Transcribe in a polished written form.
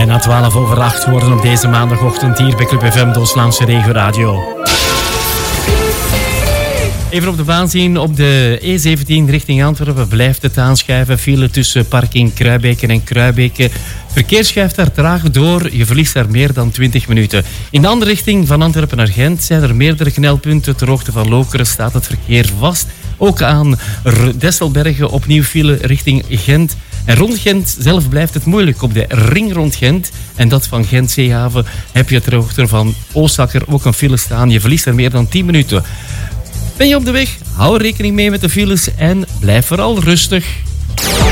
Bijna 8:12 geworden op deze maandagochtend hier bij Club FM, de Oost-Vlaamse Regio-radio. Even op de baan zien, op de E17 richting Antwerpen blijft het aanschuiven. File tussen parking Kruibeke en Kruibeke. Verkeer schuift daar traag door, je verliest daar meer dan 20 minuten. In de andere richting, van Antwerpen naar Gent, zijn er meerdere knelpunten. Ter hoogte van Lokeren staat het verkeer vast. Ook aan Desselbergen opnieuw file richting Gent. En rond Gent zelf blijft het moeilijk. Op de ring rond Gent en dat van Gent-Zeehaven heb je ter hoogte van Oostakker ook een file staan. Je verliest er meer dan 10 minuten. Ben je op de weg? Hou rekening mee met de files en blijf vooral rustig.